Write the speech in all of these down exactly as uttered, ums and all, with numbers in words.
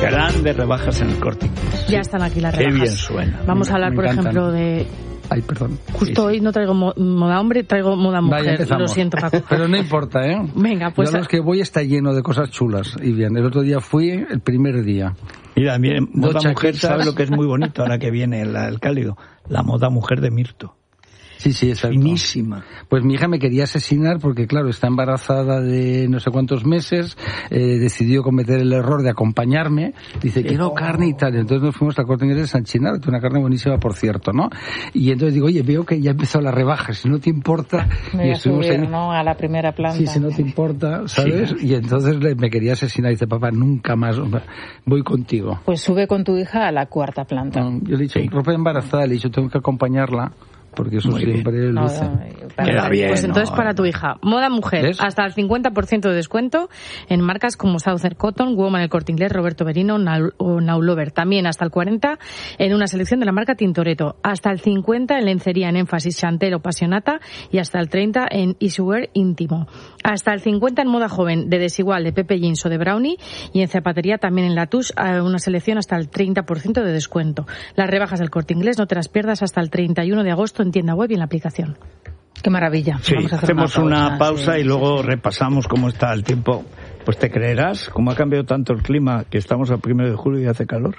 Grandes rebajas en el Corte Inglés. Ya están aquí las rebajas. Qué bien suena. Vamos a hablar, por ejemplo, de... Ay, perdón. Justo Sí, sí. hoy no traigo mo- moda hombre, traigo moda Vaya, mujer. empezamos. Lo siento, Paco. Pero no importa, ¿eh? Venga, pues... Yo a los que voy está lleno de cosas chulas. Y bien, el otro día fui, el primer día. Mira, miren, moda Dos mujer, chaquetas. ¿sabe lo que es muy bonito ahora que viene el, el cálido? La moda mujer de Mirto. Sí, sí, exacto. Finísima. Pues mi hija me quería asesinar porque, claro, está embarazada de no sé cuántos meses, eh, decidió cometer el error de acompañarme, dice, quiero carne y tal, entonces nos fuimos a la Corte Inglés de San Chinar, una carne buenísima, por cierto, ¿no? Y entonces digo, oye, veo que ya empezó la rebaja, si no te importa... Me voy y a estuvimos subir, en- ¿no? A la primera planta. Sí, si no te importa, ¿sabes? Sí. Y entonces le, me quería asesinar, dice, papá, nunca más voy contigo. Pues sube con tu hija a la cuarta planta. No, yo le he dicho, sí. Ropa embarazada, le he dicho, tengo que acompañarla, porque eso Muy siempre No, luce. no, Queda bien, Pues entonces no, para tu hija, moda mujer, ¿ves? hasta el cincuenta por ciento de descuento en marcas como Southern Cotton, Woman, El Corte Inglés, Roberto Berino Nau- o Naulover. También hasta el cuarenta por ciento en una selección de la marca Tintoretto. Hasta el cincuenta por ciento en lencería en énfasis Chantel o Passionata y hasta el treinta por ciento en Easywear íntimo. Hasta el cincuenta por ciento en moda joven de Desigual, de Pepe Jeans o de Brownie y en zapatería también en Latouche una selección hasta el treinta por ciento de descuento. Las rebajas del Corte Inglés no te las pierdas hasta el treinta y uno de agosto en tienda web y en la aplicación. Qué maravilla. Sí, Vamos a hacer hacemos una pausa, una pausa sí, y luego sí, sí. repasamos cómo está el tiempo. Pues te creerás cómo ha cambiado tanto el clima que estamos al primero de julio y hace calor.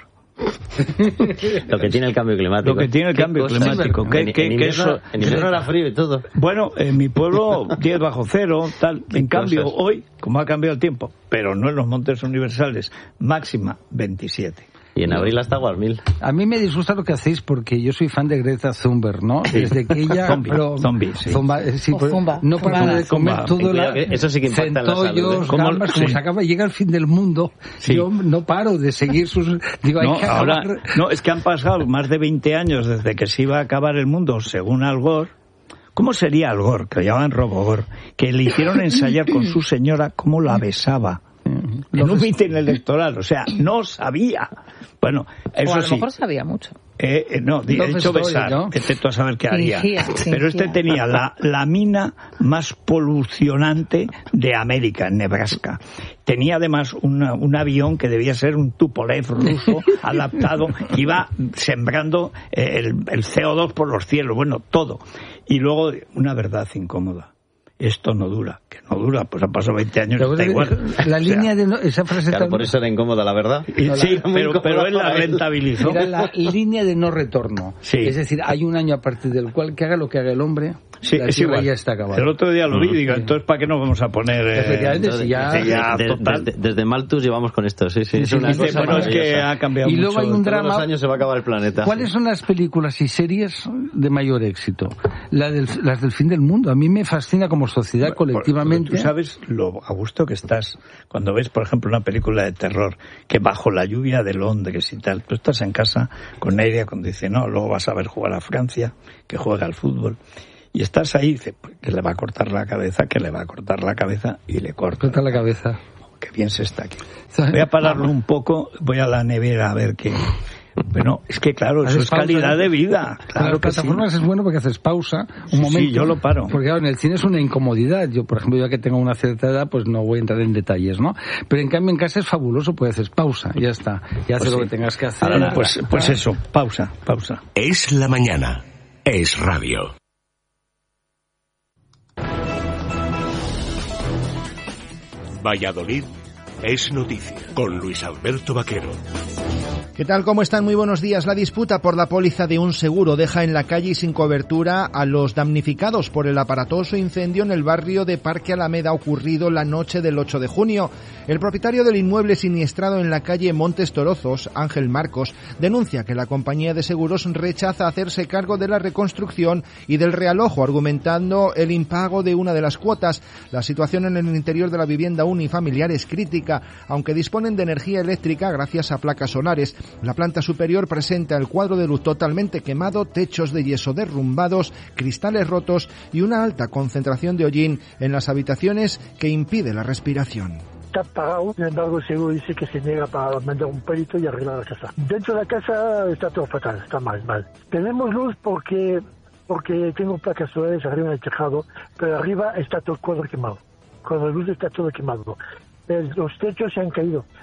Lo que tiene el cambio climático. Lo que tiene el cambio cosa? climático. ¿Qué, En, qué, en qué invierno, eso? en invierno era frío y todo. Bueno, en mi pueblo diez bajo cero, tal. En cambio, cosas? hoy, como ha cambiado el tiempo, pero no en los montes universales, máxima veintisiete. Y en abril hasta Guasmil. A mí me disgusta lo que hacéis porque yo soy fan de Greta Thunberg, ¿no? Sí. Desde que ella... Zombie, pero, zombie, sí. Zumba, eh, sí, O pero zumba, no para zumba. de comer Zumba. todo Cuidado, la... que eso sí que impacta en la salud, ¿eh? centollos, ¿Cómo? gambas, como Sí. se acaba, llega el fin del mundo. Sí. Yo no paro de seguir sus... Digo, hay No, que ahora, acabar... no, es que han pasado más de veinte años desde que se iba a acabar el mundo, según Al Gore. ¿Cómo sería Al Gore, que lo llamaban Robogore, que le hicieron ensayar con su señora cómo la besaba? En un mitin electoral, o sea, no sabía. Bueno, eso O a lo sí. mejor sabía mucho. Eh, eh, no, he Love hecho Story, besar, ¿no? vete tú a saber qué haría. Fingía, Pero este fingía. tenía la, la mina más polucionante de América, en Nebraska. Tenía además una, un avión que debía ser un Tupolev ruso adaptado, que iba sembrando eh, el, el C O dos por los cielos, bueno, todo. Y luego una verdad incómoda. Esto no dura, que no dura, pues han pasado veinte años, Pero, está igual. La O sea, línea de... No, esa frase Claro, tan- por eso era incómoda, la verdad. y- no, sí, la- muy pero, pero él la incómoda para él. rentabilizó. Era la línea de no retorno. Sí. Es decir, hay un año a partir del cual que haga lo que haga el hombre, Sí, la es tierra igual. ya está acabada. El otro día lo vi y digo, Sí. entonces ¿para qué nos vamos a poner? eh, Efectivamente, si ya- dice, ya, De- de- total. desde, desde Malthus llevamos con esto, sí, sí. Sí, es sí, una dice, cosa Bueno, es que maravillosa. ha cambiado Y mucho. luego hay un Todos los drama. años se va a acabar el planeta. ¿Cuáles son las películas y series de mayor éxito? La del, las del fin del mundo. A mí me fascina como sociedad, colectivamente. Tú sabes lo a gusto que estás cuando ves, por ejemplo, una película de terror que bajo la lluvia de Londres y tal, tú estás en casa con aire acondicionado, luego vas a ver jugar a Francia, que juega al fútbol, y estás ahí y dices, que le va a cortar la cabeza, que le va a cortar la cabeza, y le corta. Corta la cabeza. Qué bien se está aquí. Voy a pararlo un poco, voy a la nevera a ver qué... Bueno, es que claro, eso Haces es pausa, calidad ¿no? de vida. Con Claro las que sí. plataformas es bueno porque haces pausa un Sí, momento. sí, yo lo paro. Porque claro, en el cine es una incomodidad. Yo, por ejemplo, ya que tengo una cierta edad, pues no voy a entrar en detalles, ¿no? Pero en cambio en casa es fabuloso, pues haces pausa, ya está. Y haces Pues lo sí. que tengas que hacer. Ahora, pues, pues eso, pausa, pausa. Es la mañana. Es radio. Valladolid es noticia con Luis Alberto Vaquero. ¿Qué tal? ¿Cómo están? Muy buenos días. La disputa por la póliza de un seguro deja en la calle y sin cobertura a los damnificados por el aparatoso incendio en el barrio de Parque Alameda ocurrido la noche del ocho de junio. El propietario del inmueble siniestrado en la calle Montes Torozos, Ángel Marcos, denuncia que la compañía de seguros rechaza hacerse cargo de la reconstrucción y del realojo, argumentando el impago de una de las cuotas. La situación en el interior de la vivienda unifamiliar es crítica, aunque disponen de energía eléctrica gracias a placas solares. La planta superior presenta el cuadro de luz totalmente quemado, techos de yeso derrumbados, cristales rotos y una alta concentración de hollín en las habitaciones que impide la respiración. Está pagado, sin embargo el seguro dice que se niega para mandar un perito y arreglar la casa. Dentro de la casa está todo fatal, está mal, mal. Tenemos luz porque porque tengo placas solares arriba en el tejado, pero arriba está todo el cuadro quemado. Cuando la luz está todo quemado. Los techos se han caído.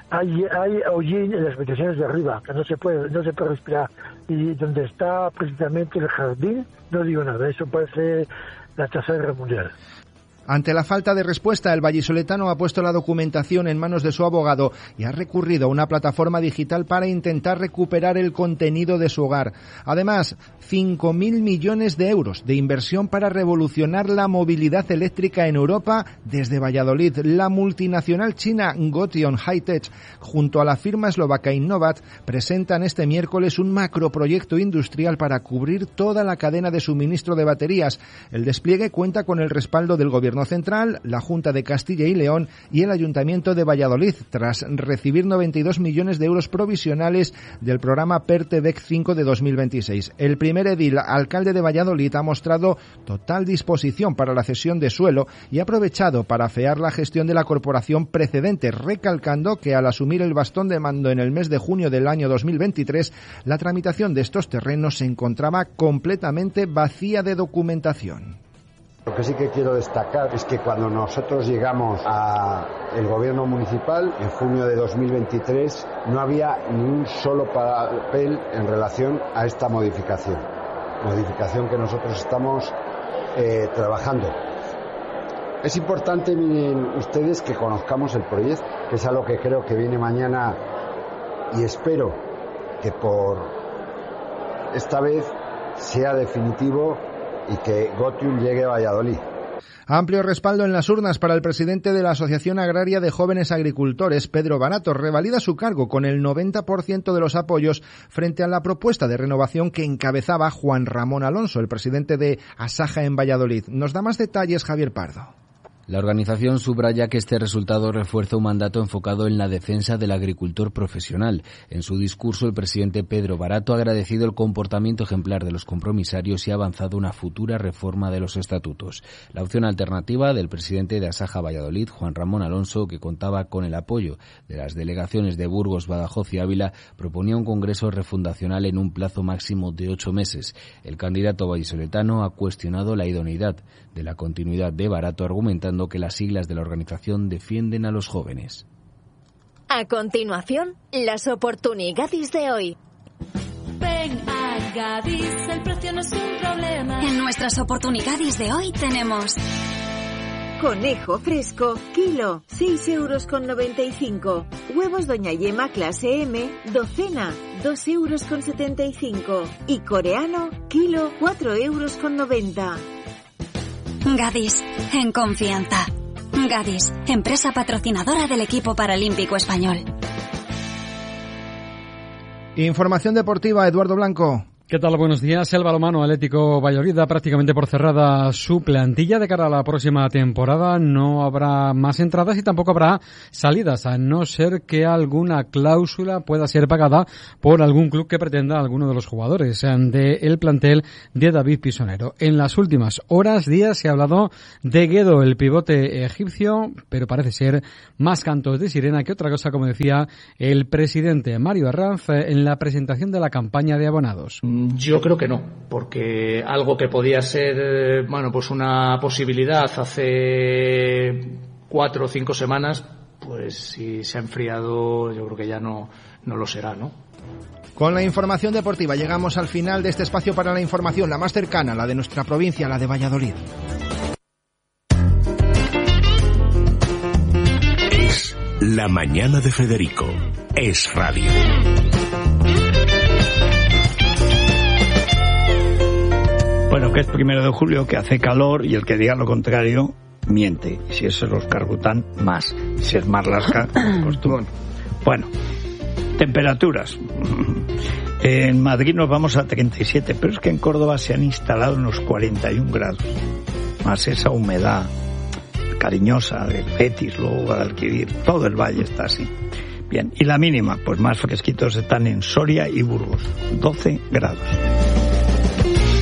hay hay hollín en las habitaciones de arriba, que no se puede no se puede respirar, y donde está precisamente el jardín, no digo nada, eso parece la Tercera Guerra Mundial. Ante la falta de respuesta, el vallisoletano ha puesto la documentación en manos de su abogado y ha recurrido a una plataforma digital para intentar recuperar el contenido de su hogar. Además, cinco mil millones de euros de inversión para revolucionar la movilidad eléctrica en Europa desde Valladolid. La multinacional china Gotion High-Tech, junto a la firma eslovaca Innovat, presentan este miércoles un macroproyecto industrial para cubrir toda la cadena de suministro de baterías. El despliegue cuenta con el respaldo del Gobierno Central, la Junta de Castilla y León y el Ayuntamiento de Valladolid, tras recibir noventa y dos millones de euros provisionales del programa PERTE-V E C cinco de dos mil veintiséis. El primer edil, alcalde de Valladolid, ha mostrado total disposición para la cesión de suelo y ha aprovechado para afear la gestión de la corporación precedente, recalcando que al asumir el bastón de mando en el mes de junio del año dos mil veintitrés, la tramitación de estos terrenos se encontraba completamente vacía de documentación. Lo que sí que quiero destacar es que cuando nosotros llegamos al gobierno municipal en junio de dos mil veintitrés no había ni un solo papel en relación a esta modificación, modificación que nosotros estamos eh, trabajando. Es importante, miren ustedes, que conozcamos el proyecto, que es algo que creo que viene mañana y espero que por esta vez sea definitivo y que Gotion llegue a Valladolid. Amplio respaldo en las urnas para el presidente de la Asociación Agraria de Jóvenes Agricultores, Pedro Barato. Revalida su cargo con el noventa por ciento de los apoyos frente a la propuesta de renovación que encabezaba Juan Ramón Alonso, el presidente de Asaja en Valladolid. Nos da más detalles Javier Pardo. La organización subraya que este resultado refuerza un mandato enfocado en la defensa del agricultor profesional. En su discurso, el presidente Pedro Barato ha agradecido el comportamiento ejemplar de los compromisarios y ha avanzado una futura reforma de los estatutos. La opción alternativa del presidente de Asaja Valladolid, Juan Ramón Alonso, que contaba con el apoyo de las delegaciones de Burgos, Badajoz y Ávila, proponía un congreso refundacional en un plazo máximo de ocho meses. El candidato vallisoletano ha cuestionado la idoneidad de la continuidad de Barato, argumentando que las siglas de la organización defienden a los jóvenes. A continuación, las oportunidades de hoy. Ven a Gadis, el precio no es un problema. En nuestras oportunidades de hoy tenemos conejo fresco, kilo, seis euros con noventa y cinco. Huevos Doña Yema clase M, docena, dos euros con setenta y cinco. Y coreano, kilo, cuatro euros con noventa. Gadis, en confianza. Gadis, empresa patrocinadora del equipo paralímpico español. Información deportiva, Eduardo Blanco. ¿Qué tal? Buenos días. El balonmano Atlético Valladolid da prácticamente por cerrada su plantilla de cara a la próxima temporada. No habrá más entradas y tampoco habrá salidas, a no ser que alguna cláusula pueda ser pagada por algún club que pretenda a alguno de los jugadores del plantel de David Pisonero. En las últimas horas, días, se ha hablado de Guedo, el pivote egipcio, pero parece ser más cantos de sirena que otra cosa, como decía el presidente Mario Arranz en la presentación de la campaña de abonados. Yo creo que no, porque algo que podía ser, bueno, pues una posibilidad hace cuatro o cinco semanas, pues si se ha enfriado, yo creo que ya no, no lo será, ¿no? Con la información deportiva llegamos al final de este espacio para la información, la más cercana, la de nuestra provincia, la de Valladolid. Es la mañana de Federico. Es radio. Bueno, que es primero de julio, que hace calor, y el que diga lo contrario miente. Si es los Cargután, más. Si es Marlaska, pues tú. Bueno, temperaturas. En Madrid nos vamos a treinta y siete, pero es que en Córdoba se han instalado unos cuarenta y un grados. Más esa humedad cariñosa del Betis, luego Guadalquivir, todo el valle está así. Bien, y la mínima, pues más fresquitos están en Soria y Burgos, doce grados.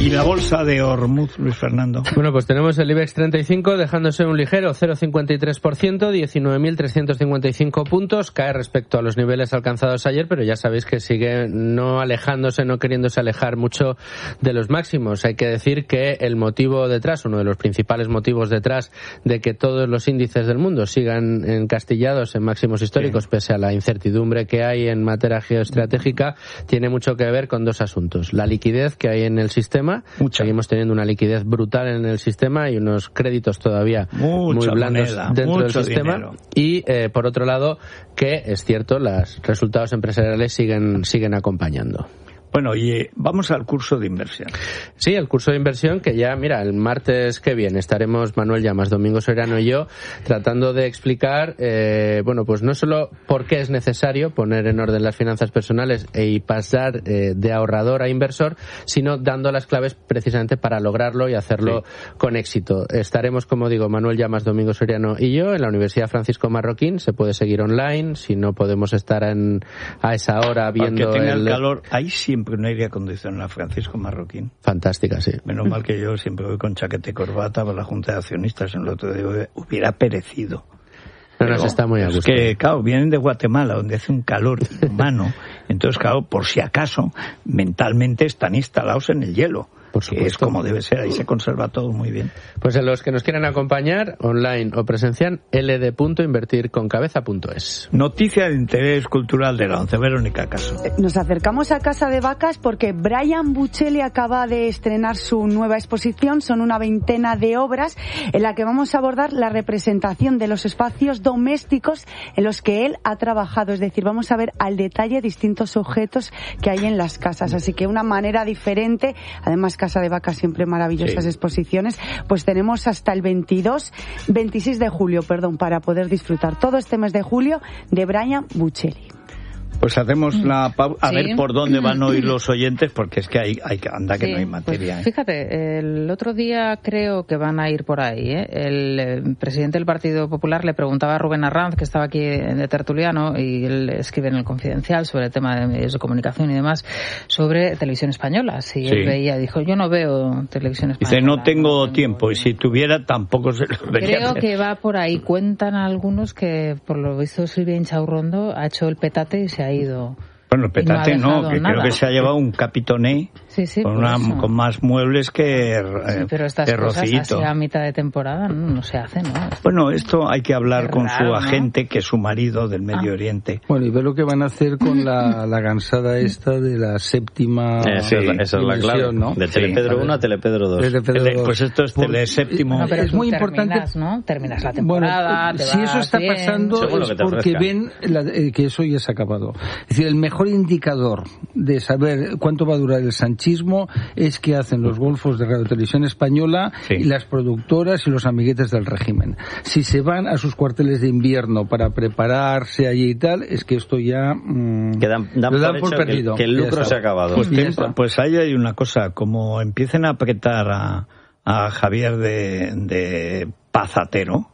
¿Y la bolsa de Hormuz, Luis Fernando? Bueno, pues tenemos el IBEX treinta y cinco dejándose un ligero cero coma cincuenta y tres por ciento, diecinueve mil trescientos cincuenta y cinco puntos, cae respecto a los niveles alcanzados ayer, pero ya sabéis que sigue no alejándose, no queriéndose alejar mucho de los máximos. Hay que decir que el motivo detrás, uno de los principales motivos detrás de que todos los índices del mundo sigan encastillados en máximos históricos, sí, pese a la incertidumbre que hay en materia geoestratégica, tiene mucho que ver con dos asuntos. La liquidez que hay en el sistema, Mucha. seguimos teniendo una liquidez brutal en el sistema y unos créditos todavía Mucha muy blandos moneda, dentro del sistema. Dinero. Y, eh, por otro lado, que es cierto, los resultados empresariales siguen, siguen acompañando. Bueno, y vamos al curso de inversión. Sí, el curso de inversión que ya, mira, el martes que viene estaremos Manuel Llamas, Domingo Soriano y yo tratando de explicar, eh, bueno, pues no solo por qué es necesario poner en orden las finanzas personales y pasar eh, de ahorrador a inversor, sino dando las claves precisamente para lograrlo y hacerlo sí. con éxito. Estaremos, como digo, Manuel Llamas, Domingo Soriano y yo en la Universidad Francisco Marroquín. Se puede seguir online, si no podemos estar en, a esa hora viendo... Aunque tenga el, el calor, ahí siempre un aire acondicionado, Francisco Marroquín. Fantástica, sí. Menos mal que yo siempre voy con chaqueta y corbata para la Junta de Accionistas. En el otro día hubiera perecido. No, nos está muy a gusto. Es que, claro, vienen de Guatemala, donde hace un calor inhumano. Entonces, claro, por si acaso, mentalmente están instalados en el hielo. Por supuesto. Que es como debe ser, ahí se conserva todo muy bien. Pues en los que nos quieran acompañar, online o presencial, l d punto invertir con cabeza punto es. Noticia de interés cultural de la once, Verónica Caso. Nos acercamos a Casa de Vacas porque Brian Buccelli acaba de estrenar su nueva exposición. Son una veintena de obras en la que vamos a abordar la representación de los espacios domésticos en los que él ha trabajado. Es decir, vamos a ver al detalle distintos objetos que hay en las casas. Así que una manera diferente, además Casa de Vacas siempre maravillosas sí. exposiciones, pues tenemos hasta el veintidós, veintiséis de julio, perdón, para poder disfrutar todo este mes de julio de Brian Buccelli. Pues hacemos la pausa, a sí. ver por dónde van hoy los oyentes, porque es que hay, hay anda que sí, no hay materia. Pues fíjate, el otro día creo que van a ir por ahí. ¿eh? El, el presidente del Partido Popular le preguntaba a Rubén Arranz, que estaba aquí de tertuliano, y él escribe en el Confidencial sobre el tema de medios de comunicación y demás, sobre televisión española. Si sí. él veía, dijo, yo no veo televisión española. Dice, no tengo no tiempo, y si tuviera tampoco se lo vería. Creo que va por ahí. Cuentan algunos que, por lo visto, Silvia Inchaurrondo ha hecho el petate y se ha ido. Bueno, el petate no, no que nada. Creo que se ha llevado un capitoné sí, sí, con, una, con más muebles que eh, sí, pero estas que cosas Rocito. Así a mitad de temporada no, no se hace, ¿no? Bueno, esto hay que hablar con raro, su agente, ¿no? que es su marido del Medio ah. Oriente. Bueno, y ver lo que van a hacer con la, la gansada esta de la séptima eh, sí, esa es la clave, ¿no? De Telepedro uno a Telepedro dos. Tele, pues esto es Teleséptimo. No, pero es muy importante, ¿no? Terminas la temporada, bueno, te si vas eso está bien. pasando es porque ven la, eh, que eso ya se ha acabado. Es decir, el mejor indicador de saber cuánto va a durar el sanchismo es que hacen los golfos de Radio Televisión Española sí. y las productoras y los amiguetes del régimen. Si se van a sus cuarteles de invierno para prepararse allí y tal, es que esto ya mmm, que dan, dan lo dan por, por perdido. Que, que el lucro se ha acabado. Pues, ten, pues ahí hay una cosa, como empiecen a apretar a, a Javier de, de Pazatero,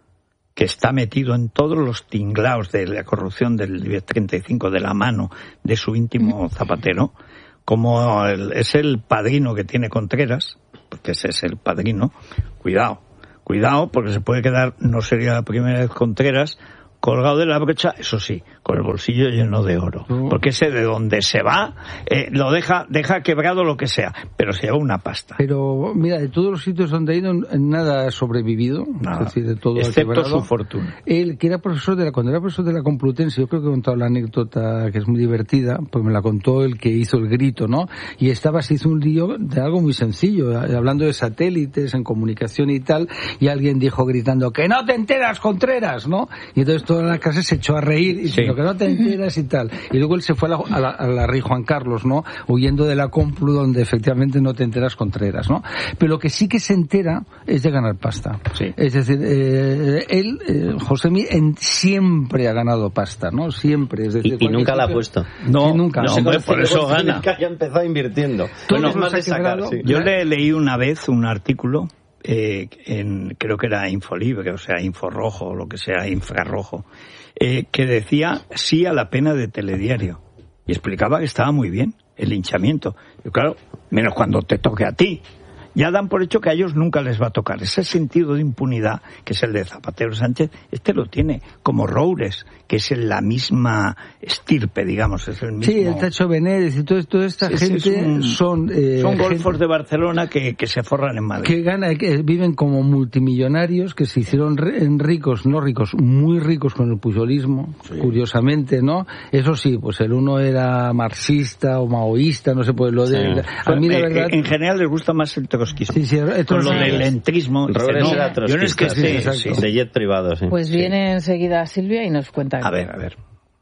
que está metido en todos los tinglaos de la corrupción del IBEX treinta y cinco de la mano de su íntimo Zapatero, como el, es el padrino que tiene Contreras, porque ese es el padrino, cuidado, cuidado, porque se puede quedar, no sería la primera vez Contreras, colgado de la brocha, eso sí, con el bolsillo lleno de oro. Porque ese de donde se va, eh, lo deja deja quebrado lo que sea, pero se lleva una pasta. Pero, mira, de todos los sitios donde ha ido, nada ha sobrevivido. Nada. Es decir, de todo excepto su fortuna. Él, que era profesor de la, cuando era profesor de la Complutense, yo creo que he contado la anécdota que es muy divertida, pues me la contó el que hizo el grito, ¿no? Y estaba, se hizo un lío de algo muy sencillo, hablando de satélites, en comunicación y tal, y alguien dijo gritando, ¡que no te enteras, Contreras!, ¿no? Y entonces toda la clase se echó a reír, y sí. que no te enteras y tal. Y luego él se fue a la, a la, a la Rey Juan Carlos, ¿no? Huyendo de la Complu, donde efectivamente no te enteras, Contreras, ¿no? Pero lo que sí que se entera es de ganar pasta. Sí. Es decir, eh, él, eh, Josemi, en, siempre ha ganado pasta, ¿no? Siempre. Es decir, y, y nunca la ha puesto. No, sí, nunca. No, hombre, por eso gana. Que haya empezado invirtiendo. Bueno, es más de sacar, sí. Yo le leí una vez un artículo, eh, en, creo que era Infolibre, o sea, Inforrojo, o lo que sea, Infrarrojo, eh, que decía sí a la pena de Telediario. Y explicaba que estaba muy bien. el linchamiento. Y claro, menos cuando te toque a ti. Ya dan por hecho que a ellos nunca les va a tocar. Ese sentido de impunidad, que es el de Zapatero Sánchez, este lo tiene, como Roures, que es en la misma estirpe, digamos, es el mismo... Sí, el Tacho Benedes y todo, toda esta sí, gente sí, un, son... Eh, son golfos de Barcelona que, que se forran en Madrid. Que gana, que viven como multimillonarios, que se hicieron ricos, no ricos, muy ricos con el pujolismo, sí. Curiosamente, ¿no? Eso sí, pues el uno era marxista o maoísta, no sé, pues lo de... Sí. A mí, la verdad... En general les gusta más el Sí, sí, con lo del entrismo. Robert era trotskista, sí, sí, sí, sí. De jet privado, sí. Pues viene sí. enseguida Silvia y nos cuenta. A ver, a ver.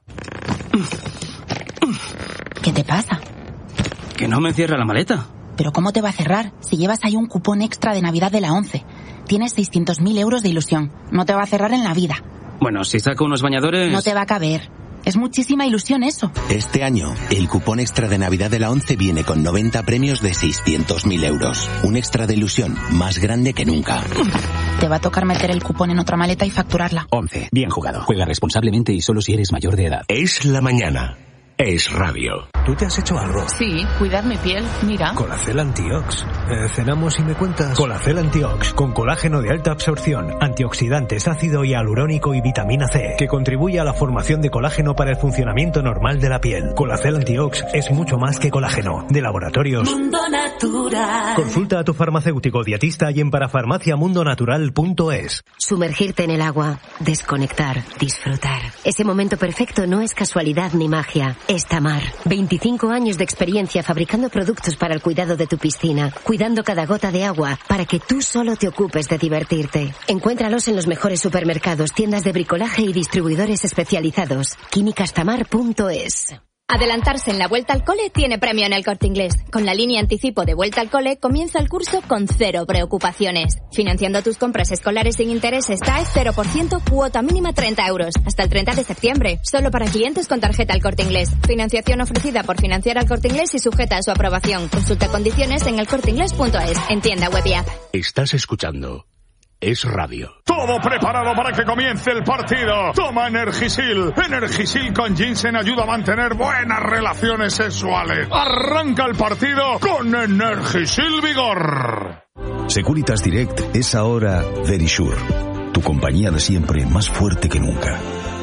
¿Qué te pasa? Que no me cierra la maleta. ¿Pero cómo te va a cerrar? Si llevas ahí un cupón extra de Navidad de la ONCE. Tienes seiscientos mil euros de ilusión. No te va a cerrar en la vida. Bueno, si saco unos bañadores... No te va a caber. Es muchísima ilusión eso. Este año, el cupón extra de Navidad de la ONCE viene con noventa premios de seiscientos mil euros. Un extra de ilusión más grande que nunca. Te va a tocar meter el cupón en otra maleta y facturarla. ONCE. Bien jugado. Juega responsablemente y solo si eres mayor de edad. Es la mañana. Es radio. ¿Tú te has hecho algo? Sí, cuidar mi piel, mira. Colacel Antiox. Eh, cenamos y me cuentas. Colacel Antiox, con colágeno de alta absorción, antioxidantes, ácido hialurónico y vitamina C, que contribuye a la formación de colágeno para el funcionamiento normal de la piel. Colacel Antiox es mucho más que colágeno. De laboratorios Mundo Natural. Consulta a tu farmacéutico dietista y en parafarmacia mundo natural punto es. Sumergirte en el agua, desconectar, disfrutar. Ese momento perfecto no es casualidad ni magia. Es Tamar. veinticinco años de experiencia fabricando productos para el cuidado de tu piscina, cuidando cada gota de agua para que tú solo te ocupes de divertirte. Encuéntralos en los mejores supermercados, tiendas de bricolaje y distribuidores especializados. químicas tamar punto es. Adelantarse en la Vuelta al Cole tiene premio en El Corte Inglés. Con la línea anticipo de Vuelta al Cole comienza el curso con cero preocupaciones. Financiando tus compras escolares sin intereses T A E cero por ciento, cuota mínima treinta euros. Hasta el treinta de septiembre. Solo para clientes con tarjeta El Corte Inglés. Financiación ofrecida por Financiar al Corte Inglés y sujeta a su aprobación. Consulta condiciones en el corte inglés punto es. En tienda web y app. Estás escuchando Es Radio. Todo preparado para que comience el partido. Toma Energisil. Energisil con ginseng ayuda a mantener buenas relaciones sexuales. Arranca el partido con Energisil Vigor. Securitas Direct es ahora Verisure. Tu compañía de siempre, más fuerte que nunca.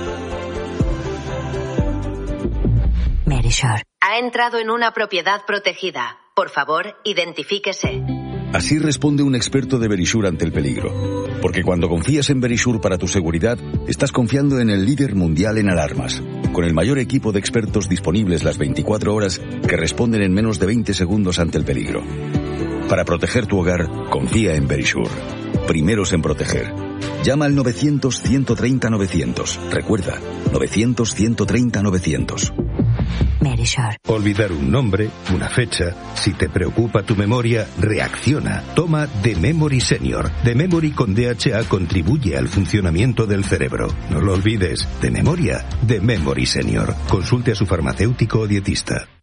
Verisure. Ha entrado en una propiedad protegida. Por favor, identifíquese. Así responde un experto de Verisure ante el peligro. Porque cuando confías en Verisure para tu seguridad, estás confiando en el líder mundial en alarmas, con el mayor equipo de expertos disponibles las veinticuatro horas que responden en menos de veinte segundos ante el peligro. Para proteger tu hogar, confía en Verisure. Primeros en proteger. Llama al novecientos, ciento treinta, novecientos. Recuerda, novecientos, ciento treinta, novecientos. Verisure. Olvidar un nombre, una fecha. Si te preocupa tu memoria, reacciona. Toma The Memory Senior. The Memory con D H A contribuye al funcionamiento del cerebro. No lo olvides. De memoria, The Memory Senior. Consulte a su farmacéutico o dietista.